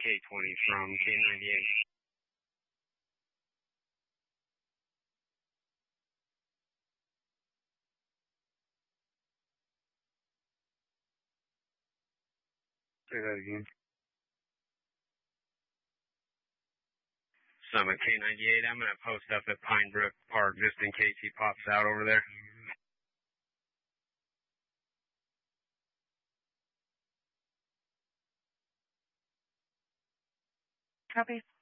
K20 from K98. Say that again. Summit K98, I'm going to post up at Pine Brook Park just in case he pops out over there. Copy.